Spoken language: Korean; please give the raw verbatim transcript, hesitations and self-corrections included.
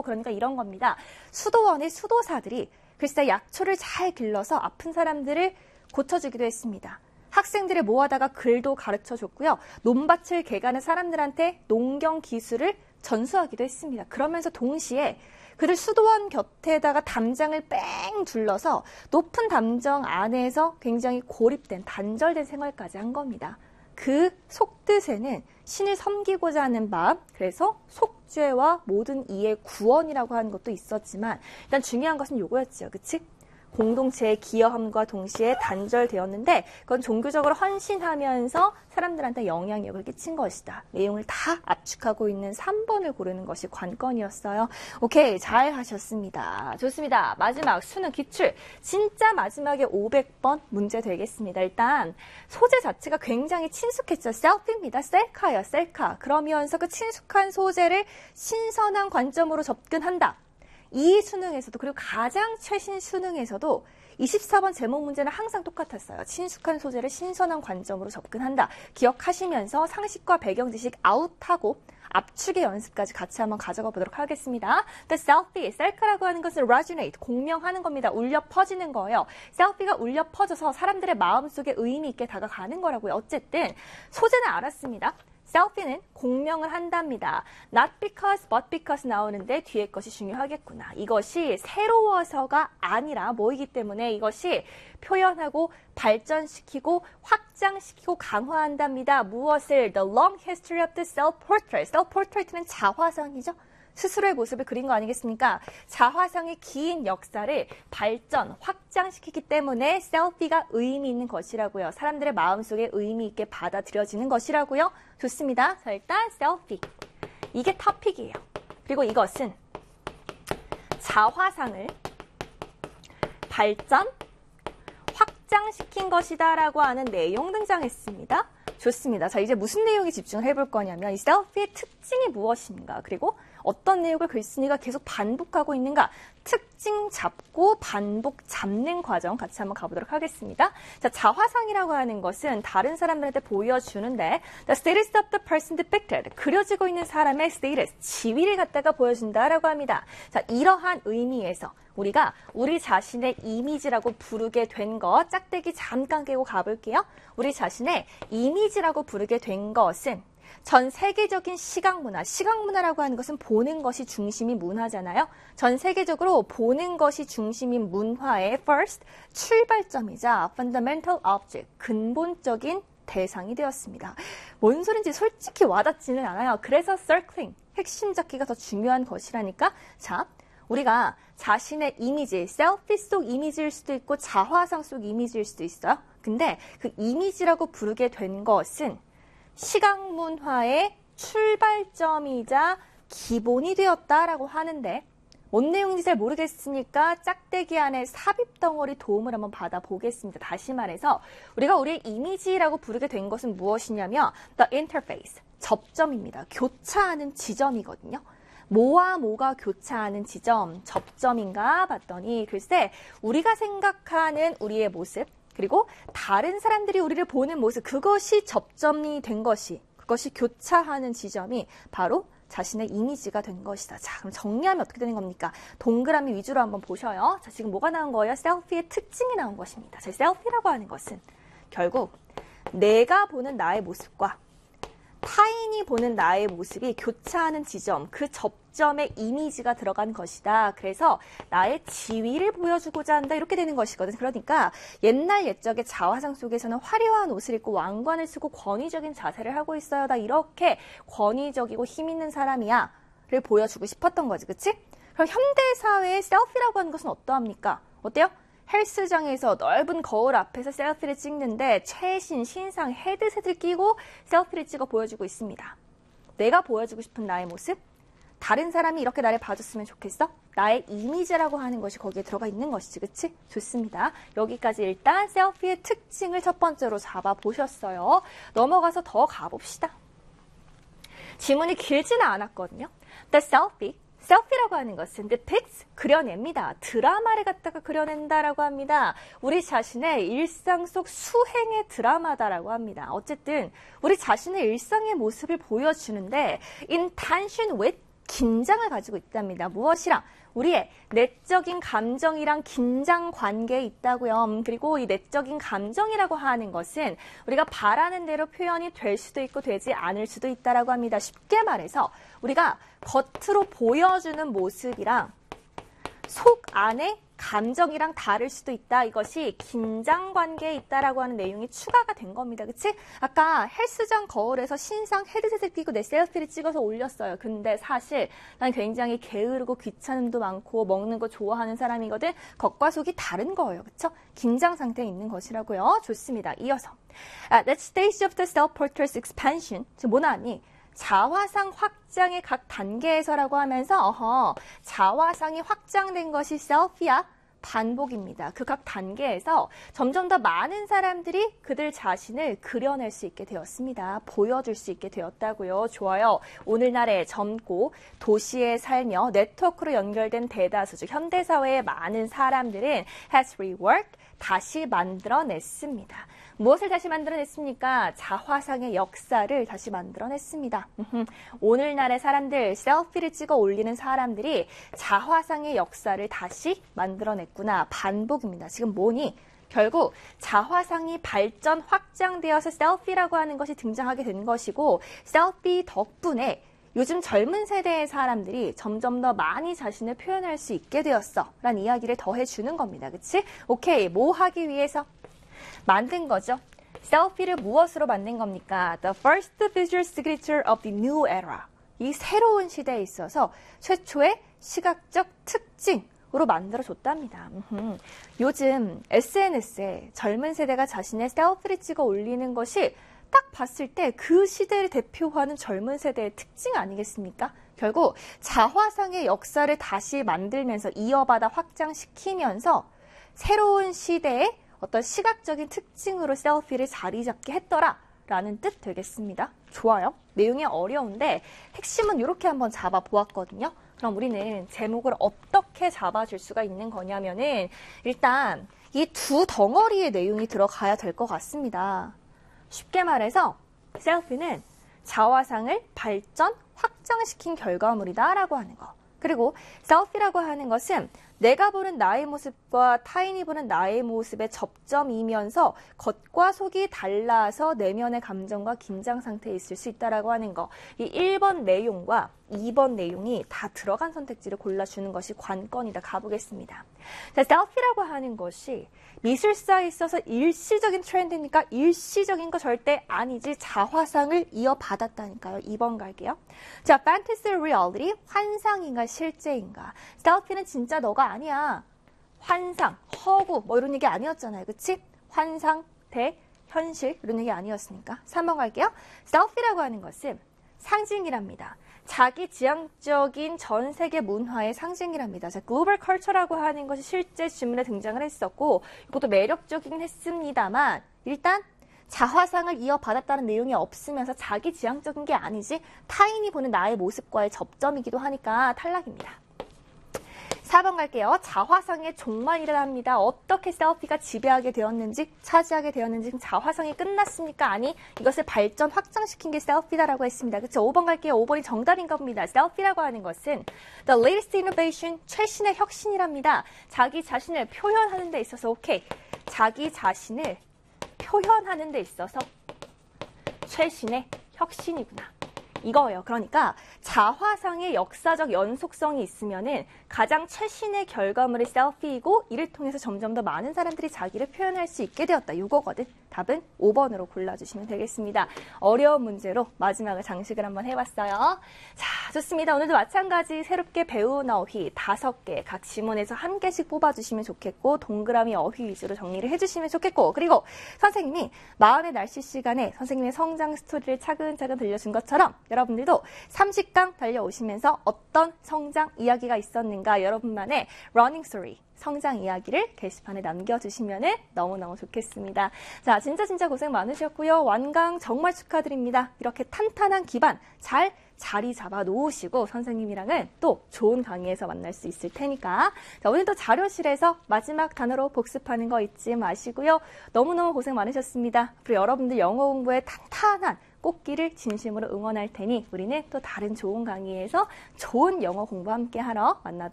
그러니까 이런 겁니다. 수도원의 수도사들이 글쎄 약초를 잘 길러서 아픈 사람들을 고쳐주기도 했습니다. 학생들을 모아다가 글도 가르쳐줬고요. 논밭을 개가는 사람들한테 농경 기술을 전수하기도 했습니다. 그러면서 동시에 그들 수도원 곁에다가 담장을 뺑 둘러서 높은 담장 안에서 굉장히 고립된 단절된 생활까지 한 겁니다. 그 속뜻에는 신을 섬기고자 하는 마음, 그래서 속죄와 모든 이의 구원이라고 하는 것도 있었지만 일단 중요한 것은 요거였죠. 그치? 공동체의 기여함과 동시에 단절되었는데 그건 종교적으로 헌신하면서 사람들한테 영향력을 끼친 것이다. 내용을 다 압축하고 있는 삼 번을 고르는 것이 관건이었어요. 오케이, 잘 하셨습니다. 좋습니다. 마지막 수능 기출. 진짜 마지막에 오백 번 문제 되겠습니다. 일단 소재 자체가 굉장히 친숙했죠. 셀프입니다. 셀카예요. 셀카. 그러면서 그 친숙한 소재를 신선한 관점으로 접근한다. 이 수능에서도 그리고 가장 최신 수능에서도 이십사 번 제목 문제는 항상 똑같았어요. 친숙한 소재를 신선한 관점으로 접근한다. 기억하시면서 상식과 배경 지식 아웃하고 압축의 연습까지 같이 한번 가져가 보도록 하겠습니다. The selfie, 셀카라고 하는 것은 resonate, 공명하는 겁니다. 울려 퍼지는 거예요. 셀피가 울려 퍼져서 사람들의 마음속에 의미 있게 다가가는 거라고요. 어쨌든 소재는 알았습니다. 셀피는 공명을 한답니다. Not because, but because 나오는데 뒤에 것이 중요하겠구나. 이것이 새로워서가 아니라 뭐이기 때문에 이것이 표현하고 발전시키고 확장시키고 강화한답니다. 무엇을? The long history of the self-portrait. self-portrait는 자화상이죠. 스스로의 모습을 그린 거 아니겠습니까? 자화상의 긴 역사를 발전, 확장시키기 때문에 셀피가 의미 있는 것이라고요. 사람들의 마음속에 의미 있게 받아들여지는 것이라고요. 좋습니다. 자, 일단 셀피. 이게 토픽이에요. 그리고 이것은 자화상을 발전, 확장시킨 것이다 라고 하는 내용 등장했습니다. 좋습니다. 자, 이제 무슨 내용에 집중을 해볼 거냐면 이 셀피의 특징이 무엇인가, 그리고 어떤 내용을 글쓴이가 계속 반복하고 있는가, 특징 잡고 반복 잡는 과정 같이 한번 가보도록 하겠습니다. 자, 자화상이라고 하는 것은 다른 사람들한테 보여주는데 the status of the person depicted, 그려지고 있는 사람의 status, 지위를 갖다가 보여준다라고 합니다. 자, 이러한 의미에서 우리가 우리 자신의 이미지라고 부르게 된 것, 짝대기 잠깐 깨고 가볼게요. 우리 자신의 이미지라고 부르게 된 것은 전 세계적인 시각문화, 시각문화라고 하는 것은 보는 것이 중심인 문화잖아요. 전 세계적으로 보는 것이 중심인 문화의 first, 출발점이자 fundamental object, 근본적인 대상이 되었습니다. 뭔 소린지 솔직히 와닿지는 않아요. 그래서 circling, 핵심 잡기가 더 중요한 것이라니까. 자, 우리가 자신의 이미지, 셀피 속 이미지일 수도 있고 자화상 속 이미지일 수도 있어요. 근데 그 이미지라고 부르게 된 것은 시각문화의 출발점이자 기본이 되었다라고 하는데 뭔 내용인지 잘 모르겠으니까 짝대기 안에 삽입 덩어리 도움을 한번 받아보겠습니다. 다시 말해서 우리가 우리의 이미지라고 부르게 된 것은 무엇이냐면 the interface, 접점입니다. 교차하는 지점이거든요. 뭐와 뭐가 교차하는 지점, 접점인가 봤더니 글쎄 우리가 생각하는 우리의 모습, 그리고 다른 사람들이 우리를 보는 모습, 그것이 접점이 된 것이, 그것이 교차하는 지점이 바로 자신의 이미지가 된 것이다. 자, 그럼 정리하면 어떻게 되는 겁니까? 동그라미 위주로 한번 보셔요. 자, 지금 뭐가 나온 거예요? 셀피의 특징이 나온 것입니다. 자, 셀피라고 하는 것은 결국 내가 보는 나의 모습과 타인이 보는 나의 모습이 교차하는 지점, 그 접점에 이미지가 들어간 것이다. 그래서 나의 지위를 보여주고자 한다. 이렇게 되는 것이거든. 그러니까 옛날 옛적의 자화상 속에서는 화려한 옷을 입고 왕관을 쓰고 권위적인 자세를 하고 있어요. 나 이렇게 권위적이고 힘 있는 사람이야. 를 보여주고 싶었던 거지. 그치? 그럼 현대사회의 셀피라고 하는 것은 어떠합니까? 어때요? 헬스장에서 넓은 거울 앞에서 셀피를 찍는데 최신 신상 헤드셋을 끼고 셀피를 찍어 보여주고 있습니다. 내가 보여주고 싶은 나의 모습? 다른 사람이 이렇게 나를 봐줬으면 좋겠어? 나의 이미지라고 하는 것이 거기에 들어가 있는 것이지, 그치? 좋습니다. 여기까지 일단 셀피의 특징을 첫 번째로 잡아보셨어요. 넘어가서 더 가봅시다. 지문이 길지는 않았거든요. The selfie. 셀피라고 하는 것은 depicts, 그려냅니다. 드라마를 갖다가 그려낸다라고 합니다. 우리 자신의 일상 속 수행의 드라마다라고 합니다. 어쨌든 우리 자신의 일상의 모습을 보여주는데 in tension with, 긴장을 가지고 있답니다. 무엇이랑? 우리의 내적인 감정이랑 긴장 관계에 있다고요. 그리고 이 내적인 감정이라고 하는 것은 우리가 바라는 대로 표현이 될 수도 있고 되지 않을 수도 있다라고 합니다. 쉽게 말해서 우리가 겉으로 보여주는 모습이랑 속 안에 감정이랑 다를 수도 있다. 이것이 긴장 관계에 있다라고 하는 내용이 추가가 된 겁니다. 그치? 아까 헬스장 거울에서 신상 헤드셋을 끼고 내 셀피를 찍어서 올렸어요. 근데 사실 난 굉장히 게으르고 귀찮음도 많고 먹는 거 좋아하는 사람이거든. 겉과 속이 다른 거예요. 그쵸? 긴장 상태에 있는 것이라고요. 좋습니다. 이어서 At that stage of the self-portrait's expansion, 즉 뭐나 하니? 자화상 확장의 각 단계에서라고 하면서 어허, 자화상이 확장된 것이 셀피야? 반복입니다. 그 각 단계에서 점점 더 많은 사람들이 그들 자신을 그려낼 수 있게 되었습니다. 보여줄 수 있게 되었다고요. 좋아요. 오늘날의 젊고 도시에 살며 네트워크로 연결된 대다수, 즉 현대사회의 많은 사람들은 has reworked, 다시 만들어냈습니다. 무엇을 다시 만들어냈습니까? 자화상의 역사를 다시 만들어냈습니다. 오늘날의 사람들, 셀피를 찍어 올리는 사람들이 자화상의 역사를 다시 만들어냈구나. 반복입니다. 지금 뭐니? 결국 자화상이 발전, 확장되어서 셀피라고 하는 것이 등장하게 된 것이고 셀피 덕분에 요즘 젊은 세대의 사람들이 점점 더 많이 자신을 표현할 수 있게 되었어 라는 이야기를 더해주는 겁니다. 그치? 오케이, 뭐 하기 위해서? 만든 거죠. 셀피를 무엇으로 만든 겁니까? The first visual signature of the new era. 이 새로운 시대에 있어서 최초의 시각적 특징으로 만들어줬답니다. 음흠. 요즘 에스엔에스에 젊은 세대가 자신의 셀피를 찍어 올리는 것이 딱 봤을 때 그 시대를 대표하는 젊은 세대의 특징 아니겠습니까? 결국 자화상의 역사를 다시 만들면서 이어받아 확장시키면서 새로운 시대의 어떤 시각적인 특징으로 셀피를 자리 잡게 했더라 라는 뜻 되겠습니다. 좋아요. 내용이 어려운데 핵심은 이렇게 한번 잡아보았거든요. 그럼 우리는 제목을 어떻게 잡아줄 수가 있는 거냐면은 일단 이 두 덩어리의 내용이 들어가야 될 것 같습니다. 쉽게 말해서 셀피는 자화상을 발전, 확장시킨 결과물이다 라고 하는 거. 그리고 셀피라고 하는 것은 내가 보는 나의 모습과 타인이 보는 나의 모습의 접점이면서 겉과 속이 달라서 내면의 감정과 긴장 상태에 있을 수 있다라고 하는 거. 이 일 번 내용과 이 번 내용이 다 들어간 선택지를 골라주는 것이 관건이다. 가보겠습니다. 자, 셀피라고 하는 것이 미술사에 있어서 일시적인 트렌드입니까? 일시적인 거 절대 아니지. 자화상을 이어받았다니까요. 이 번 갈게요. 자, fantasy reality, 환상인가 실제인가? 셀피는 진짜 너가 아니야. 환상, 허구 뭐 이런 얘기 아니었잖아요. 그치? 환상 대 현실 이런 얘기 아니었으니까. 삼 번 갈게요. 셀피라고 하는 것은 상징이랍니다. 자기 지향적인 전 세계 문화의 상징이랍니다. 자, 글로벌 컬처라고 하는 것이 실제 질문에 등장을 했었고 이것도 매력적이긴 했습니다만 일단 자화상을 이어받았다는 내용이 없으면서 자기 지향적인 게 아니지 타인이 보는 나의 모습과의 접점이기도 하니까 탈락입니다. 사 번 갈게요. 자화상의 종말이랍니다. 어떻게 셀피가 지배하게 되었는지, 차지하게 되었는지, 지금 자화상이 끝났습니까? 아니, 이것을 발전, 확장시킨 게 셀피다라고 했습니다. 그쵸? 오 번 갈게요. 오 번이 정답인가 봅니다. 셀피라고 하는 것은 the latest innovation, 최신의 혁신이랍니다. 자기 자신을 표현하는 데 있어서, 오케이. 자기 자신을 표현하는 데 있어서 최신의 혁신이구나. 이거예요. 그러니까 자화상의 역사적 연속성이 있으면은 가장 최신의 결과물이 셀피이고 이를 통해서 점점 더 많은 사람들이 자기를 표현할 수 있게 되었다. 이거거든. 답은 오 번으로 골라주시면 되겠습니다. 어려운 문제로 마지막을 장식을 한번 해봤어요. 자, 좋습니다. 오늘도 마찬가지 새롭게 배운 어휘 다섯 개 각 지문에서 한 개씩 뽑아주시면 좋겠고 동그라미 어휘 위주로 정리를 해주시면 좋겠고 그리고 선생님이 마음의 날씨 시간에 선생님의 성장 스토리를 차근차근 들려준 것처럼 여러분들도 삼십 강 달려오시면서 어떤 성장 이야기가 있었는가 여러분만의 러닝 스토리 성장 이야기를 게시판에 남겨주시면 너무너무 좋겠습니다. 자, 진짜 진짜 고생 많으셨고요. 완강 정말 축하드립니다. 이렇게 탄탄한 기반 잘 자리 잡아 놓으시고 선생님이랑은 또 좋은 강의에서 만날 수 있을 테니까 자, 오늘도 자료실에서 마지막 단어로 복습하는 거 잊지 마시고요. 너무너무 고생 많으셨습니다. 그리고 여러분들 영어 공부에 탄탄한 꽃길을 진심으로 응원할 테니 우리는 또 다른 좋은 강의에서 좋은 영어 공부 함께 하러 만나도록